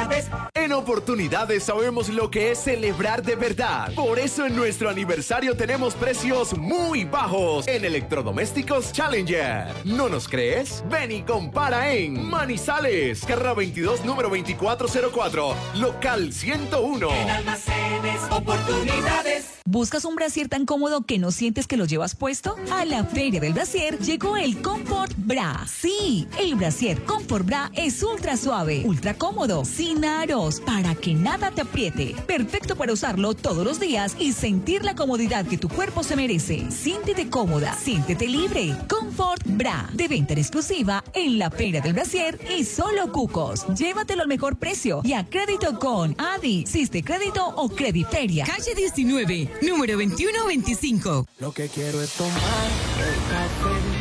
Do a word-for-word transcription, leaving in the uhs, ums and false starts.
Oportunidades. En Oportunidades sabemos lo que es celebrar de verdad. Por eso en nuestro aniversario tenemos precios muy bajos en electrodomésticos Challenger. ¿No nos crees? Ven y compara en Manizales, carrera veintidós, número veinticuatro cero cuatro, local ciento uno. En Almacenes Oportunidades. ¿Buscas un brasier tan cómodo que no sientes que lo llevas puesto? A la Feria del Brasier llegó el Comfort Bra. Sí, el brasier Comfort Bra es ultra suave, ultra cómodo, sin aros, para que nada te apriete. Perfecto para usarlo todos los días y sentir la comodidad que tu cuerpo se merece. Siéntete cómoda, siéntete libre. Comfort Bra, de venta en exclusiva en la Feria del Brasier y solo Cucos. Llévatelo al mejor precio y a crédito con Adi, Siste Crédito o Crediferia. Calle diecinueve, número veintiuno veinticinco. Lo que quiero es tomar el café